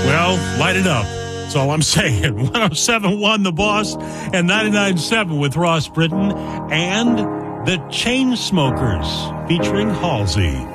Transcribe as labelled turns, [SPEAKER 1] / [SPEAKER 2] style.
[SPEAKER 1] Well, light it up. That's all I'm saying. 107.1 The Boss and 99.7 with Ross Britton and the Chainsmokers featuring Halsey.